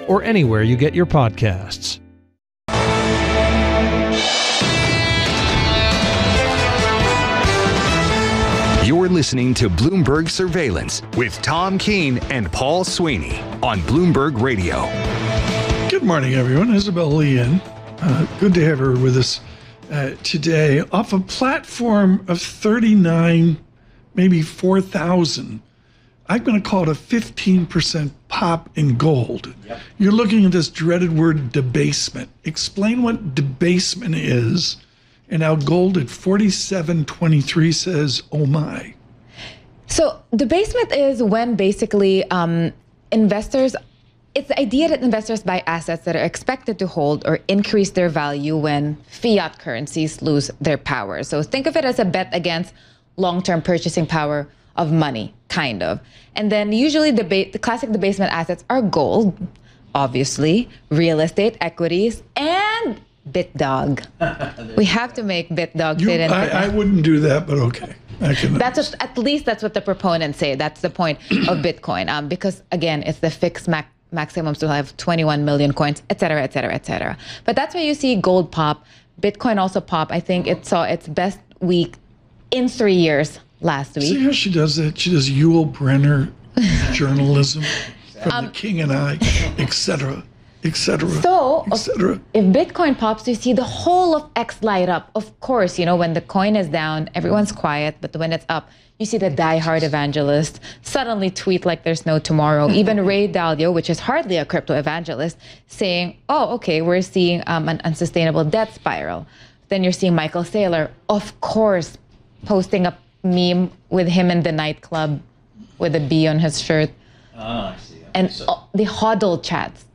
or anywhere you get your podcasts. You're listening to Bloomberg Surveillance with Tom Keene and Paul Sweeney on Bloomberg Radio. Good morning, everyone. Isabel Leon. Good to have her with us today. Off a platform of 39, maybe 4,000, I'm going to call it a 15% pop in gold. Yep. You're looking at this dreaded word debasement. Explain what debasement is. And now gold at 47.23 says, oh my. So debasement is when basically investors, it's the idea that investors buy assets that are expected to hold or increase their value when fiat currencies lose their power. So think of it as a bet against long-term purchasing power of money, kind of. And then usually the classic debasement assets are gold, obviously, real estate, equities, and BitDog. We have to make BitDog fit in. I wouldn't do that, but okay. At least that's what the proponents say. That's the point of Bitcoin. Because again, it's the fixed maximum to have 21 million coins, et cetera, et cetera, et cetera. But that's why you see gold pop. Bitcoin also pop. I think it saw its best week in 3 years last week. See how she does that? She does Yul Brenner journalism from The King and I, et cetera. Etc. So, if Bitcoin pops, you see the whole of X light up. Of course, you know, when the coin is down, everyone's quiet. But when it's up, you see the diehard evangelist suddenly tweet like there's no tomorrow. Even Ray Dalio, which is hardly a crypto evangelist, saying, oh, okay, we're seeing an unsustainable debt spiral. Then you're seeing Michael Saylor, of course, posting a meme with him in the nightclub with a B on his shirt. Oh, I see. And the hodl chats.